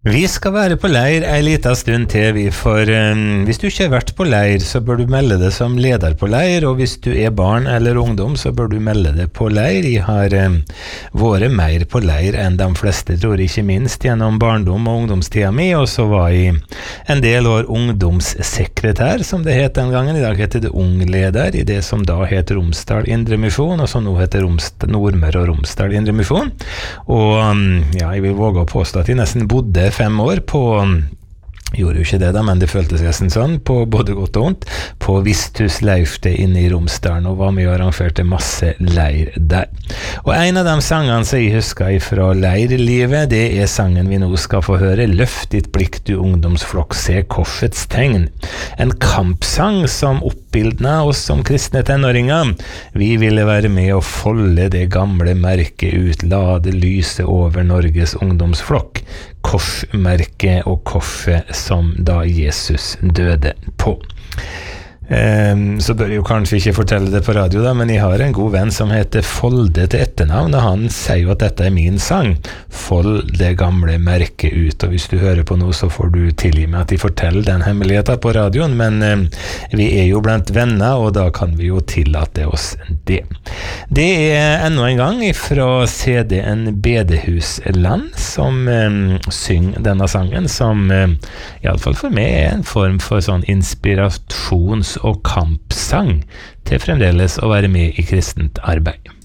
Vi skal være på leir en liten stund til, for hvis du ikke har vært på leir, så bør du melde deg som leder på leir, og hvis du er barn eller ungdom, så bør du melde deg på leir. Jeg har vært mer på leir enn de fleste, tror jeg, ikke minst gjennom barndom og ungdomstida mi, og så var jeg en del år ungdomssekretær, som det het den gangen. I dag heter det ungleder, i det som da heter Romsdal Indre Misjon, og som nå heter Nordmøre og Romsdal Indre Misjon. Og ja, jeg vil våge å påstå at jeg nesten bodde 5 år på, gjorde jo ikke det da, men det føltes nesten sånn, på både godt og ondt, på Visthus Leifte inne i Romsdalen, og var med og arrangerte masse leir der. Og en av de sangene som jeg husker fra leirlivet, det er sangen vi nå skal få høre, Løft ditt blikk du ungdomsflokk, se korsets tegn. En kampsang som oppbildna oss som kristne tenåringer. Vi ville være med å folde det gamle merket ut, la det lyse over Norges ungdomsflokk, korsmerket og korset som da Jesus døde på. Så bør jeg jo kanskje ikke fortelle det på radio da, men jeg har en god venn som heter Folde til etternavn, og han sier jo at dette er min sang, Fold det gamle merket ut, og hvis du hører på nå så får du tilgi meg at jeg forteller den hemmeligheten på radioen, men vi er jo blant venner, og da kan vi jo tillate oss det. Det er enda en gang fra CD-en Bedehusland som synger denne sangen, som i alle fall for meg er en form for sånn inspirasjons- og kampsang til fremdeles å være med i kristent arbeid.